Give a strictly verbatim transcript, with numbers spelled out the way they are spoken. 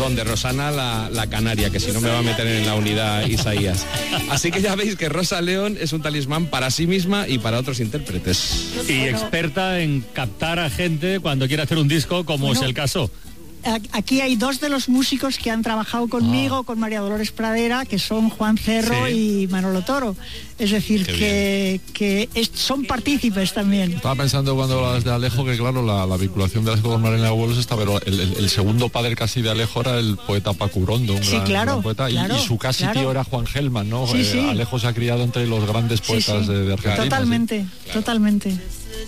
perdón, de Rosana la, la Canaria, que si no me va a meter en la unidad Isaías. Así que ya veis que Rosa León es un talismán para sí misma y para otros intérpretes. Y experta en captar a gente cuando quiere hacer un disco, como bueno, es el caso. Aquí hay dos de los músicos que han trabajado conmigo, ah. con María Dolores Pradera, que son Juan Cerro sí. y Manolo Toro. Es decir, Qué que, que es, son partícipes también. Estaba pensando cuando hablas de Alejo que claro, la, la vinculación de Alejo con María Abuelos está, pero el, el, el segundo padre casi de Alejo era el poeta Paco Urondo, un sí, gran, claro, gran poeta, claro, y, y su casi claro. tío era Juan Gelman, ¿no? Sí, eh, sí. Alejo se ha criado entre los grandes poetas sí, sí. De, de Argentina. Totalmente, sí. claro. totalmente.